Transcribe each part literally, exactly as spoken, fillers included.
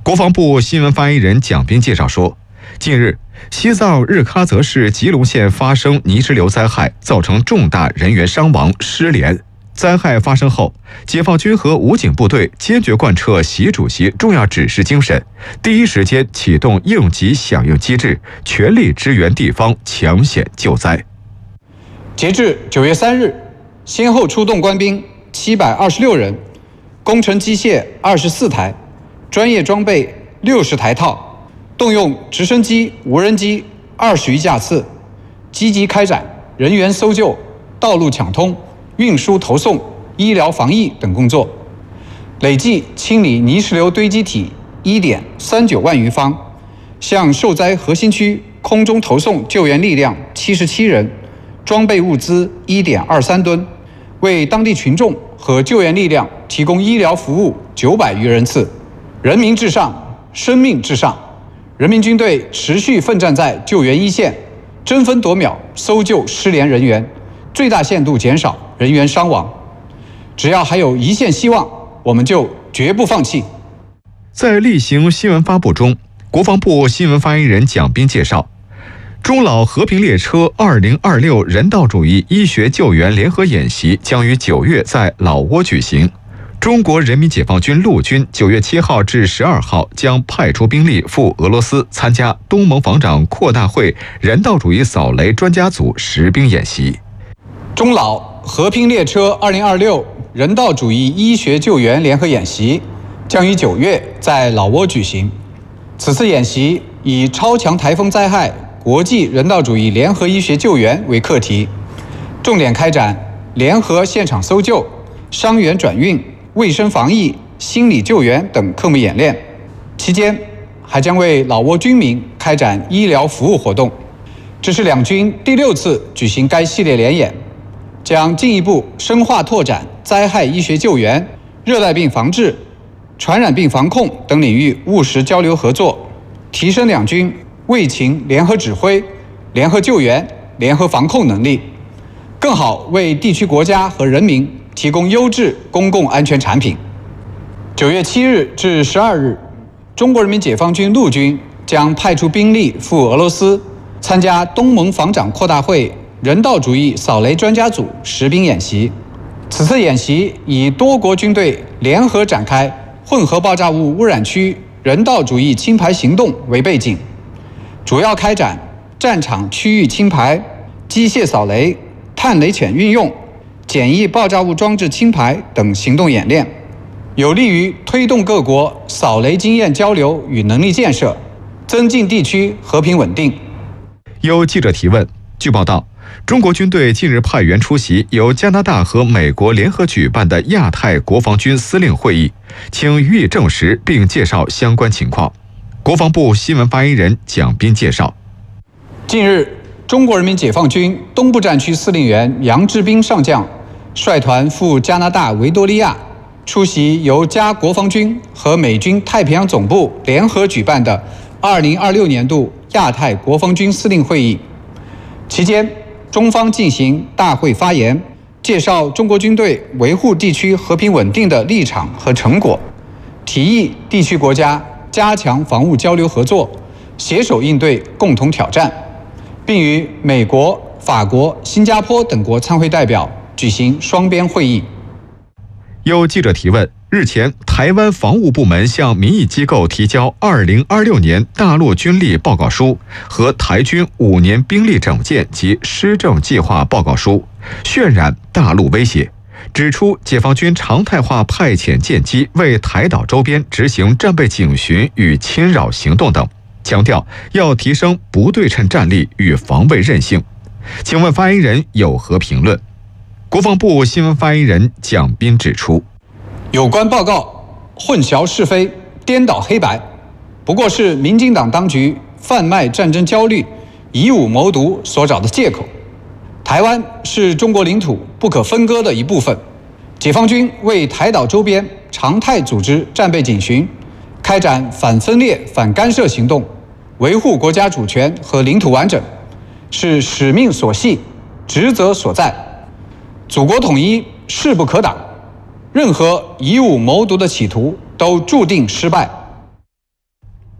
国防部新闻发言人蒋斌介绍说，近日，西藏日喀则市吉隆县发生泥石流灾害，造成重大人员伤亡、失联。灾害发生后，解放军和武警部队坚决贯彻习主席重要指示精神，第一时间启动应急响应机制，全力支援地方抢险救灾。 截至九月三日，先后出动官兵七百二十六人，工程机械二十四台，专业装备六十台套，动用直升机、无人机二十余架次，积极开展人员搜救、道路抢通、运输投送、医疗防疫等工作，累计清理泥石流堆积体一点三九万余方，向受灾核心区空中投送救援力量七十七人，装备物资一点二三吨，为当地群众和救援力量提供医疗服务九百余人次。人民至上，生命至上，人民军队持续奋战在救援一线，争分夺秒搜救失联人员，最大限度减少人员伤亡。只要还有一线希望，我们就绝不放弃。 在例行新闻发布中，国防部新闻发言人蒋斌介绍，中老和平列车二零二六人道主义医学救援联合演习将于九月在老挝举行。中国人民解放军陆军九月七号至十二号将派出兵力赴俄罗斯参加东盟防长扩大会人道主义扫雷专家组实兵演习。 中老和平列车二零二六人道主义医学救援联合演习将于九月在老挝举行。此次演习以超强台风灾害国际人道主义联合医学救援为课题，重点开展联合现场搜救、伤员转运、卫生防疫、心理救援等科目演练。期间还将为老挝军民开展医疗服务活动。这是两军第六次举行该系列联演，将进一步深化拓展灾害医学救援、热带病防治、传染病防控等领域务实交流合作，提升两军卫勤联合指挥、联合救援、联合防控能力，更好为地区国家和人民提供优质公共安全产品。九月七日至十二日，中国人民解放军陆军将派出兵力赴俄罗斯参加东盟防长扩大会人道主义扫雷专家组实兵演习。此次演习以多国军队联合展开混合爆炸物污染区人道主义清排行动为背景，主要开展战场区域清排、机械扫雷、探雷潜运用、简易爆炸物装置清排等行动演练，有利于推动各国扫雷经验交流与能力建设，增进地区和平稳定。 有记者提问，据报道，中国军队近日派员出席由加拿大和美国联合举办的亚太国防军司令会议，请予以证实并介绍相关情况。国防部新闻发言人蒋斌介绍， 近日，中国人民解放军东部战区司令员杨志斌上将率团赴加拿大维多利亚，出席由加国防军和美军太平洋总部联合举办的二零二六年度亚太国防军司令会议。期间，中方进行大会发言，介绍中国军队维护地区和平稳定的立场和成果，提议地区国家加强防务交流合作，携手应对共同挑战，并与美国、法国、新加坡等国参会代表举行双边会议。 有记者提问，日前，台湾防务部门向民意机构提交二零二六年大陆军力报告书和台军五年兵力整建及施政计划报告书，渲染大陆威胁，指出解放军常态化派遣舰机为台岛周边执行战备警巡与侵扰行动等，强调要提升不对称战力与防卫韧性。请问发言人有何评论？国防部新闻发言人蒋斌指出， 有关报告混淆是非、颠倒黑白，不过是民进党当局贩卖战争焦虑、以武谋独所找的借口。台湾是中国领土不可分割的一部分，解放军为台岛周边常态组织战备警巡，开展反分裂、反干涉行动，维护国家主权和领土完整，是使命所系、职责所在。祖国统一势不可挡，任何以武谋独的企图都注定失败。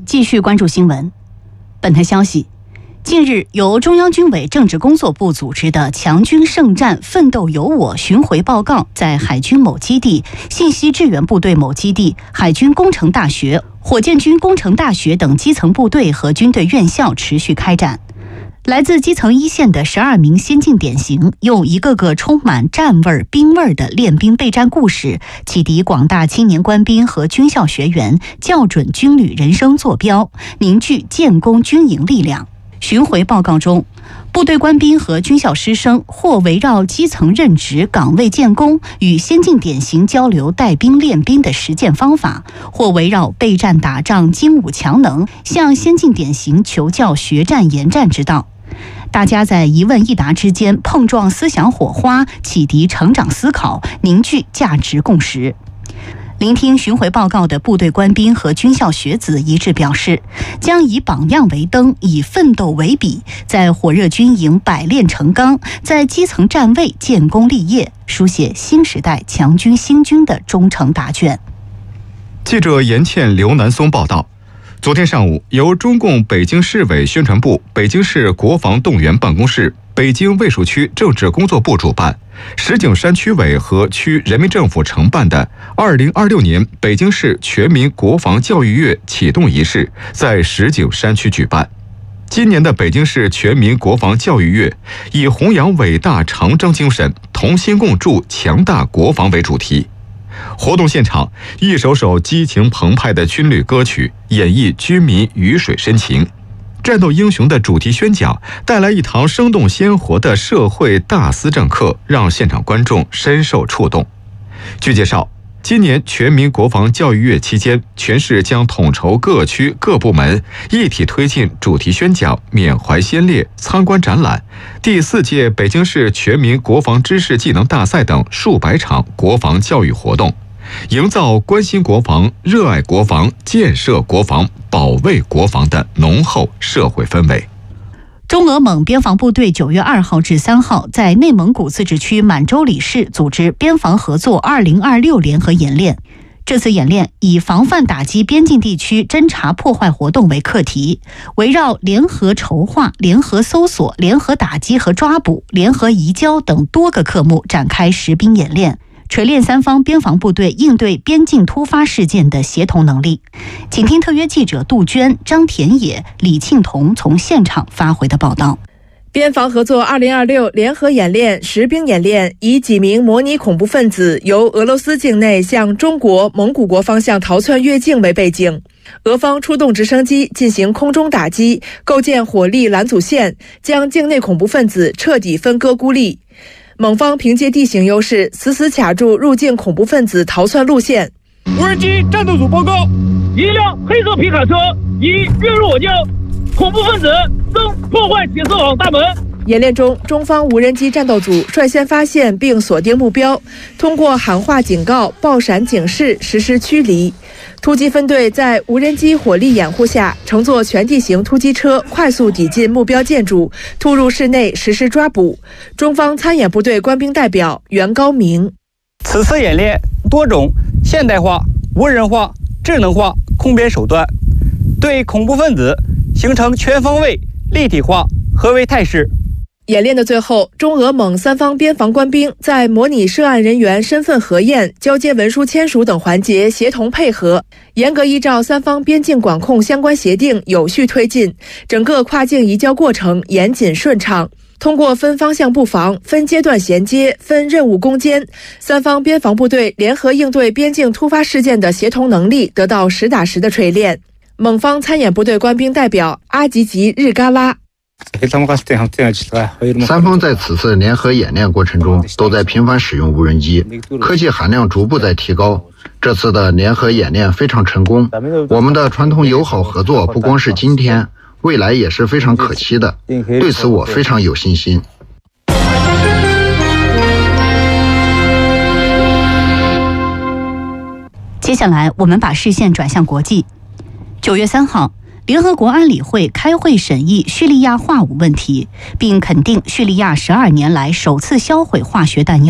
继续关注新闻。本台消息，近日，由中央军委政治工作部组织的强军圣战奋斗有我巡回报告在海军某基地、信息支援部队某基地、海军工程大学、火箭军工程大学等基层部队和军队院校持续开展。来自基层一线的十二名先进典型，用一个个充满战味儿、兵味儿的练兵备战故事，启迪广大青年官兵和军校学员，校准军旅人生坐标，凝聚建功军营力量。巡回报告中，部队官兵和军校师生或围绕基层任职、岗位建功，与先进典型交流带兵练兵的实践方法，或围绕备战打仗、精武强能，向先进典型求教学战研战之道。大家在一问一答之间碰撞思想火花，启迪成长思考，凝聚价值共识。聆听巡回报告的部队官兵和军校学子一致表示，将以榜样为灯，以奋斗为笔，在火热军营百炼成钢，在基层站位建功立业，书写新时代强军兴军的忠诚答卷。 记者严倩、刘南松报道。昨天上午，由中共北京市委宣传部、北京市国防动员办公室、北京卫戍区政治工作部主办，石景山区委和区人民政府承办的二零二六年北京市全民国防教育月启动仪式在石景山区举办。今年的北京市全民国防教育月以弘扬伟大长征精神、同心共筑强大国防为主题。活动现场，一首首激情澎湃的军旅歌曲演绎军民鱼水深情，战斗英雄的主题宣讲带来一堂生动鲜活的社会大思政课，让现场观众深受触动。据介绍，今年全民国防教育月期间，全市将统筹各区各部门，一体推进主题宣讲、缅怀先烈、参观展览、第四届北京市全民国防知识技能大赛等数百场国防教育活动，营造关心国防、热爱国防、建设国防、保卫国防的浓厚社会氛围。 中俄蒙边防部队九月二号至三号在内蒙古自治区满洲里市组织边防合作二零二六联合演练。这次演练以防范打击边境地区侦察破坏活动为课题，围绕联合筹划、联合搜索、联合打击和抓捕、联合移交等多个科目展开实兵演练，锤炼三方边防部队应对边境突发事件的协同能力。请听特约记者杜鹃、张田野、李庆彤从现场发回的报道。 边防合作二零二六联合演练实兵演练以几名模拟恐怖分子由俄罗斯境内向中国、蒙古国方向逃窜越境为背景，俄方出动直升机进行空中打击，构建火力拦阻线，将境内恐怖分子彻底分割孤立。蒙方凭借地形优势，死死卡住入境恐怖分子逃窜路线。 无人机战斗组报告，一辆黑色皮卡车已跃入我江，恐怖分子正破坏铁丝网大门。 演练中，中方无人机战斗组率先发现并锁定目标，通过喊话警告、爆闪警示实施驱离。突击分队在无人机火力掩护下，乘坐全地形突击车快速抵近目标建筑，突入室内实施抓捕。中方参演部队官兵代表袁高明： 此次演练多种现代化、无人化、智能化控边手段，对恐怖分子形成全方位、立体化合围态势。 演练的最后，中俄蒙三方边防官兵在模拟涉案人员身份核验、交接文书签署等环节协同配合，严格依照三方边境管控相关协定有序推进，整个跨境移交过程严谨顺畅。通过分方向布防、分阶段衔接、分任务攻坚，三方边防部队联合应对边境突发事件的协同能力得到实打实的锤炼。蒙方参演部队官兵代表阿吉吉日嘎拉： 三方在此次联合演练过程中都在频繁使用无人机，科技含量逐步在提高。这次的联合演练非常成功，我们的传统友好合作不光是今天，未来也是非常可期的，对此我非常有信心。 接下来我们把视线转向国际。九月三号，联合国安理会开会审议叙利亚化武问题，并肯定叙利亚十二年来首次销毁化学弹药。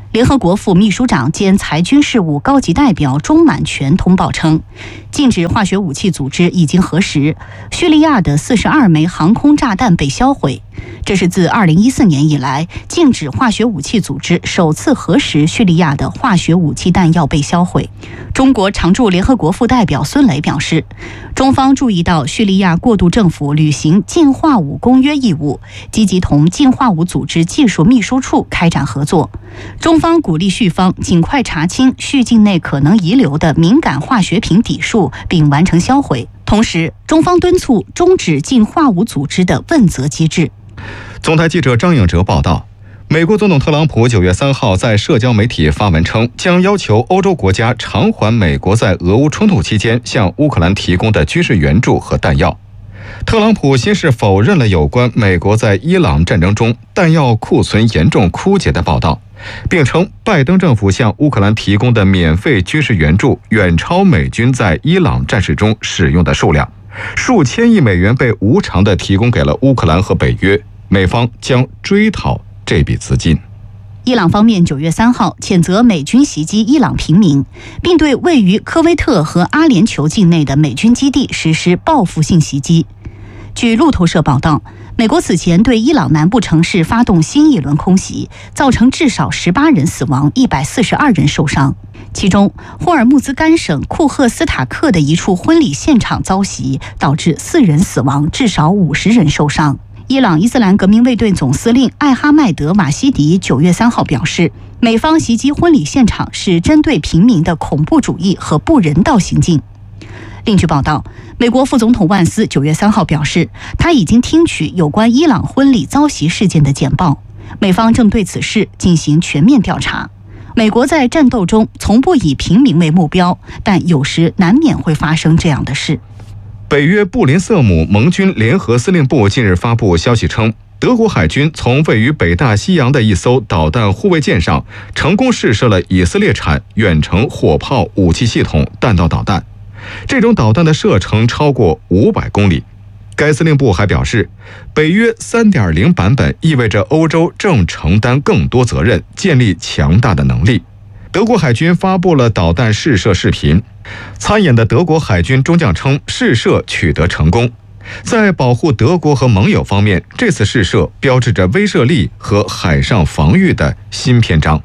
联合国副秘书长兼裁军事务高级代表钟满全通报称，禁止化学武器组织已经核实，叙利亚的四十二枚航空炸弹被销毁。这是自二零一四年以来，禁止化学武器组织首次核实叙利亚的化学武器弹药被销毁。中国常驻联合国副代表孙磊表示，中方注意到叙利亚过渡政府履行禁化武公约义务，积极同禁化武组织技术秘书处开展合作。中方鼓励叙方尽快查清叙境内可能遗留的敏感化学品底数，并完成销毁。同时，中方敦促终止禁化武组织的问责机制。 总台记者张颖哲报道，美国总统特朗普九月三号在社交媒体发文称，将要求欧洲国家偿还美国在俄乌冲突期间向乌克兰提供的军事援助和弹药。特朗普先是否认了有关美国在伊朗战争中弹药库存严重枯竭的报道，并称拜登政府向乌克兰提供的免费军事援助远超美军在伊朗战事中使用的数量，数千亿美元被无偿地提供给了乌克兰和北约，美方将追讨这笔资金。 伊朗方面九月三号谴责美军袭击伊朗平民，并对位于科威特和阿联酋境内的美军基地实施报复性袭击。据路透社报道，美国此前对伊朗南部城市发动新一轮空袭，造成至少十八人死亡，一百四十二人受伤。其中，霍尔木兹干省库赫斯塔克的一处婚礼现场遭袭，导致四人死亡，至少五十人受伤。伊朗伊斯兰革命卫队总司令艾哈迈德·瓦西迪九月三号表示，美方袭击婚礼现场是针对平民的恐怖主义和不人道行径。另据报道，美国副总统万斯九月三号表示，他已经听取有关伊朗婚礼遭袭事件的简报，美方正对此事进行全面调查。美国在战斗中从不以平民为目标，但有时难免会发生这样的事。 北约布林瑟姆盟军联合司令部近日发布消息称，德国海军从位于北大西洋的一艘导弹护卫舰上成功试射了以色列产远程火炮武器系统弹道导弹，这种导弹的射程超过五百公里。该司令部还表示，北约 三点零 版本意味着欧洲正承担更多责任，建立强大的能力。德国海军发布了导弹试射视频，参演的德国海军中将称试射取得成功。在保护德国和盟友方面，这次试射标志着威慑力和海上防御的新篇章。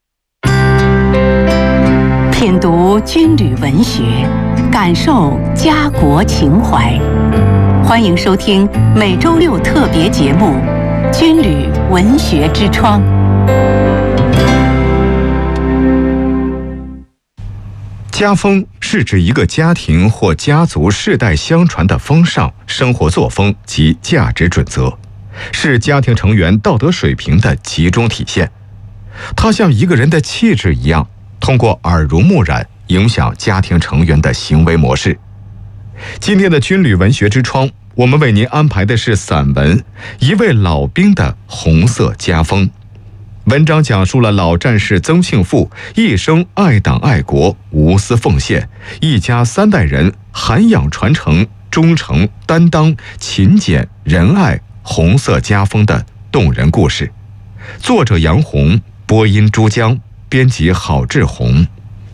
品读军旅文学，感受家国情怀。欢迎收听每周六特别节目《军旅文学之窗》。 家风是指一个家庭或家族世代相传的风尚、生活作风及价值准则，是家庭成员道德水平的集中体现。它像一个人的气质一样，通过耳濡目染影响家庭成员的行为模式。今天的军旅文学之窗，我们为您安排的是散文《一位老兵的红色家风》。文章讲述了老战士曾庆富一生爱党爱国、无私奉献，一家三代人涵养传承、忠诚担当、勤俭仁爱红色家风的动人故事。作者杨红，播音珠江，编辑郝志红。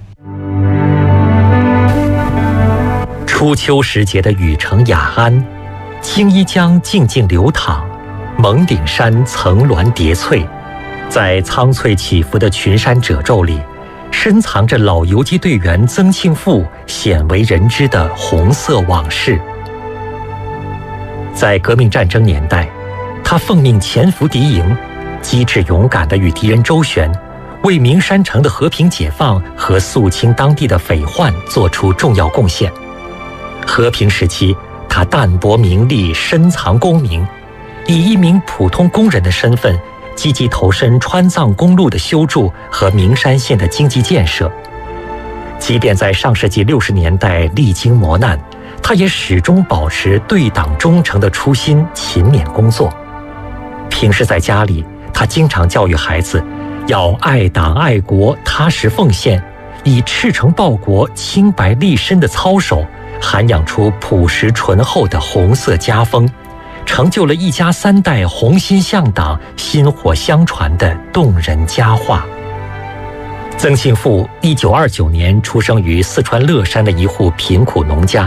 初秋时节的雨城雅安，青衣江静静流淌，蒙顶山层峦叠翠。在苍翠起伏的群山褶皱里，深藏着老游击队员曾庆富鲜为人知的红色往事。在革命战争年代，他奉命潜伏敌营，机智勇敢地与敌人周旋，为名山城的和平解放和肃清当地的匪患做出重要贡献。和平时期，他淡泊名利，深藏功名，以一名普通工人的身份积极投身川藏公路的修筑和名山县的经济建设。即便在上世纪六十年代历经磨难，他也始终保持对党忠诚的初心，勤勉工作。平时在家里，他经常教育孩子要爱党爱国、踏实奉献，以赤诚报国、清白立身的操守，涵养出朴实醇厚的红色家风，成就了一家三代红心向党、薪火相传的动人佳话。 曾庆富一九二九年出生于四川乐山的一户贫苦农家。